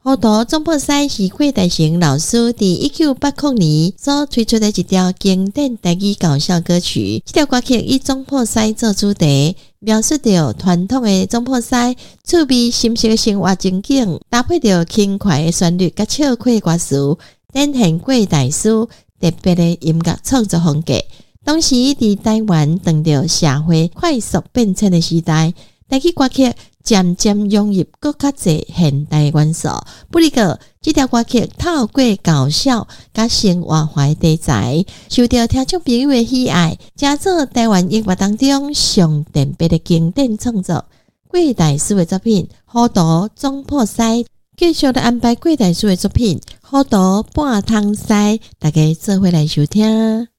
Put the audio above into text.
糊涂总破西是郭大成老师在1980年所推出的一条经典台语搞笑歌曲。这条歌曲以总破西做主题，描述着传统的总破西趣味深色的生活情景，搭配着轻快的旋律甲笑诼的歌词，展现郭大师特别的音乐创作风格。当时伫台湾当着社会快速变迁的时代，台语歌曲渐渐融入更较侪现代元素。不过，这条歌曲透过搞笑甲生活化的题材，受到听众朋友的喜爱，成做台湾音乐当中上特别的经典创作。郭大师的作品《糊涂总破西》，继续来安排郭大师的作品《糊涂半通西》，大家做伙来收听。